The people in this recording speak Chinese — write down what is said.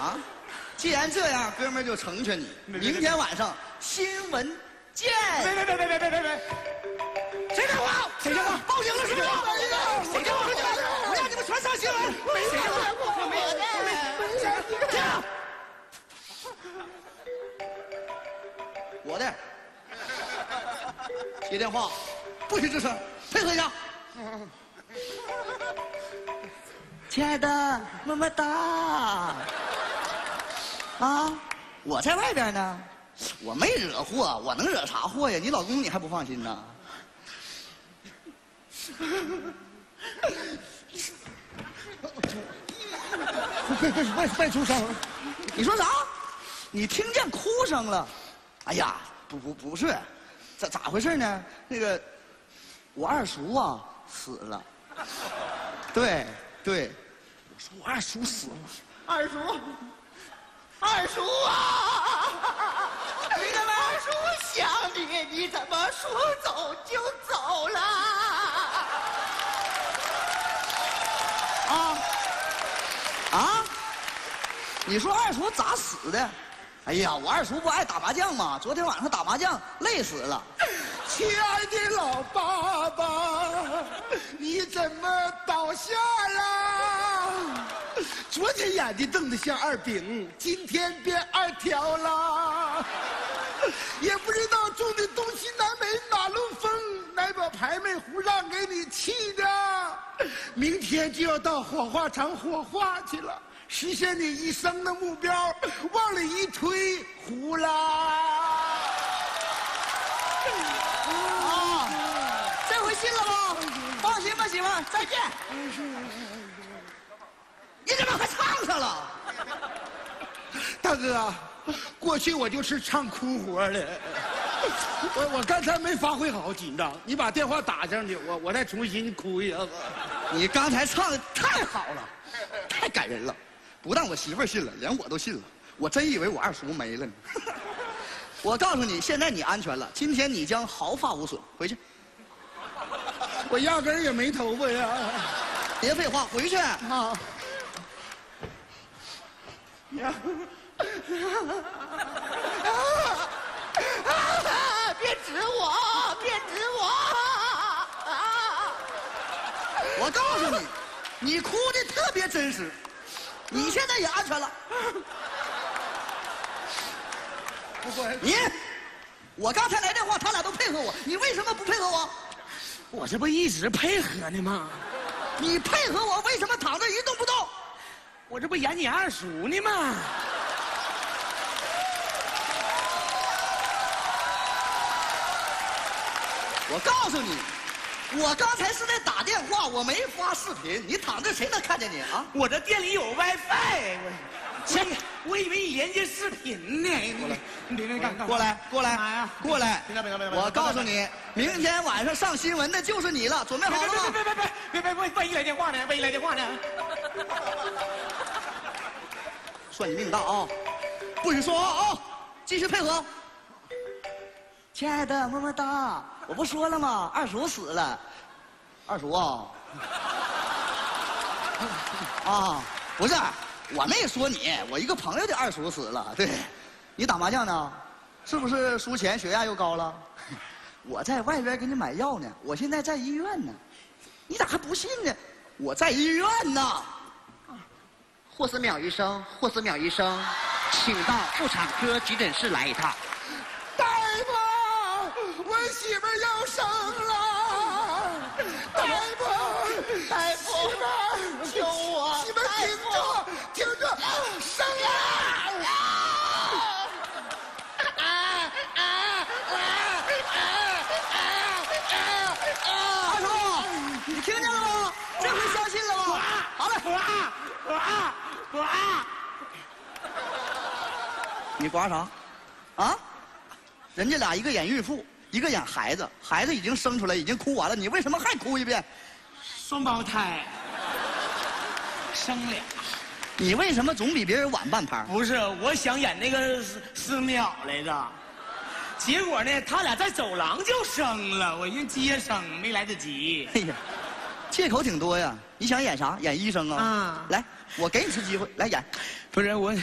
啊！既然这样，哥们儿就成全你。明天晚上新闻见。 别！谁电话？谁电话？ 报警了是不是？谁电话？我让你们全上新闻。 没电话， 我的。接电话，不许吱声，配合一下。亲爱的，么么哒。啊，我在外边呢，我没惹祸，我能惹啥祸呀？你老公你还不放心呢？ 别出声！ 你说啥？你听见哭声了？哎呀，不是，咋回事呢？那个，我二叔啊死了。对，我说我二叔死了。 二叔啊！二叔想你，你怎么说走就走了？ 啊？你说二叔咋死的？哎呀，我二叔不爱打麻将吗？昨天晚上打麻将累死了。 亲爱的老爸爸，你怎么倒下了？昨天眼睛瞪得像二饼，今天变二条了。也不知道种的东西南北哪路风，哪把牌没胡让给你气的。明天就要到火化场火化去了，实现你一生的目标，往里一推，糊啦。 啊，这回信了吧？放心吧，媳妇儿，再见。你怎么还唱上了？ 大哥，过去我就是唱哭活的，我刚才没发挥好，紧张。你把电话打上去，我再重新哭一下子。 你刚才唱的太好了，太感人了，不但我媳妇儿信了，连我都信了。我真以为我二叔没了呢。我告诉你，现在你安全了，今天你将毫发无损。回去。 我压根儿也没头发呀。 别废话，回去。 好。别指我，别指我！ 我告诉你，你哭的特别真实，你现在也安全了。你，我刚才来电话，他俩都配合我，你为什么不配合我？ 我这不一直配合呢吗？ 你配合我，为什么躺着一动不动？ 我这不演你二叔呢吗？ 我告诉你，我刚才是在打电话，我没发视频。你躺着谁能看见你啊？ 我这店里有 WiFi，我以为你连接视频呢。你别干， 过来，过来， 干啥呀？ 过来！ 别！ 我告诉你，明天晚上上新闻的就是你了，准备好了吗？ 别！万一来电话呢？万一来电话呢？ 算你命大啊！不许说话啊！继续配合。亲爱的，么么哒！我不说了吗？二叔死了。二叔啊？啊，不是，我没说你，我一个朋友的二叔死了。对，你打麻将呢？是不是输钱血压又高了？我在外边给你买药呢，我现在在医院呢。你咋还不信呢？我在医院呢。 霍思淼医生，请到妇产科急诊室来一趟。 大夫，我媳妇要生了！大夫，救我！媳妇听着，生了！ 二叔，你听见了吗？这回相信了吗？好了，你刮啥？啊？人家俩一个演孕妇，一个演孩子，孩子已经生出来，已经哭完了，你为什么还哭一遍？ 双胞胎，生俩。 你为什么总比别人晚半拍？ 不是，我想演那个思淼来着，结果呢，他俩在走廊就生了，我人接生没来得及。 哎呀，借口挺多呀！你想演啥？演医生啊？ 啊来，我给你次机会，来演。 不是我